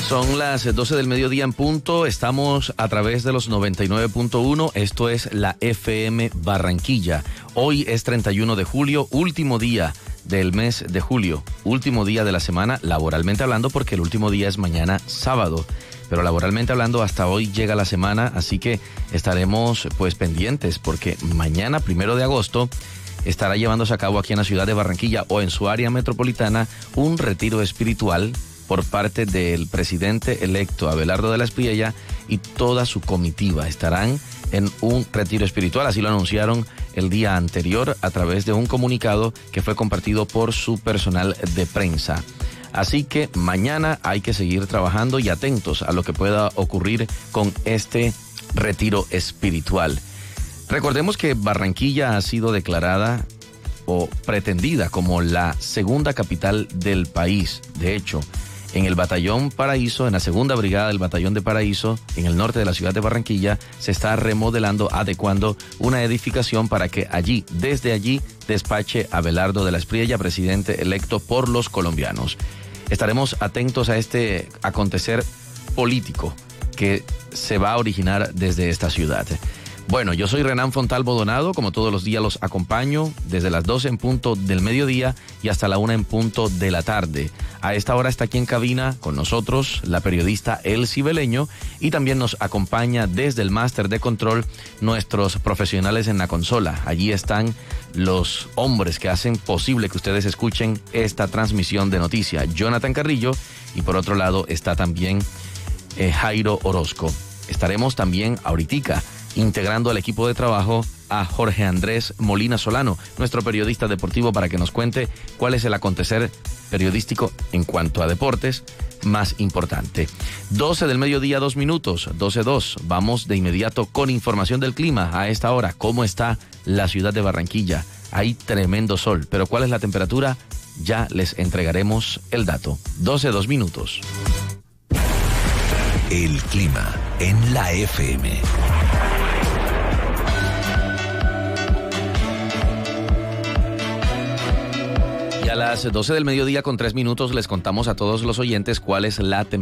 Son las 12 del mediodía en punto, estamos a través de los 99.1, esto es la FM Barranquilla. Hoy es 31 de julio, último día del mes de julio, último día de la semana, laboralmente hablando, porque el último día es mañana sábado. Pero laboralmente hablando, hasta hoy llega la semana, así que estaremos pues pendientes, porque mañana, 1 de agosto, estará llevándose a cabo aquí en la ciudad de Barranquilla o en su área metropolitana un retiro espiritual por parte del presidente electo Abelardo de la Espriella y toda su comitiva. Estarán en un retiro espiritual, así lo anunciaron el día anterior a través de un comunicado que fue compartido por su personal de prensa. Así que mañana hay que seguir trabajando y atentos a lo que pueda ocurrir con este retiro espiritual. Recordemos que Barranquilla ha sido declarada o pretendida como la segunda capital del país. De hecho, en el Batallón Paraíso, en la segunda brigada del Batallón de Paraíso, en el norte de la ciudad de Barranquilla, se está remodelando, adecuando una edificación para que allí, desde allí, despache Abelardo de la Espriella, presidente electo por los colombianos. Estaremos atentos a este acontecer político que se va a originar desde esta ciudad. Bueno, yo soy Renan Fontalvo Donado, como todos los días los acompaño desde las 12 en punto del mediodía y hasta la 1 en punto de la tarde. A esta hora está aquí en cabina con nosotros la periodista Elsie Beleño y también nos acompaña desde el máster de control nuestros profesionales en la consola. Allí están los hombres que hacen posible que ustedes escuchen esta transmisión de noticias. Jonathan Carrillo y por otro lado está también Jairo Orozco. Estaremos también ahoritica integrando al equipo de trabajo a Jorge Andrés Molina Solano, nuestro periodista deportivo, para que nos cuente cuál es el acontecer periodístico en cuanto a deportes más importante. 12 del mediodía, 2 minutos, 12:02. Vamos de inmediato con información del clima. A esta hora, ¿cómo está la ciudad de Barranquilla? Hay tremendo sol, pero ¿cuál es la temperatura? Ya les entregaremos el dato. 12:02 minutos. El clima en la FM. Y a las 12 del mediodía con 3 minutos les contamos a todos los oyentes cuál es la temperatura